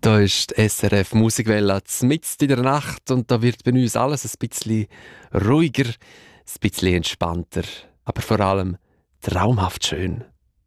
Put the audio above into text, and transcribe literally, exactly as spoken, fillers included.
Da ist die S R F Musikwelle mitten in der Nacht und da wird bei uns alles ein bisschen ruhiger, ein bisschen entspannter, aber vor allem traumhaft schön.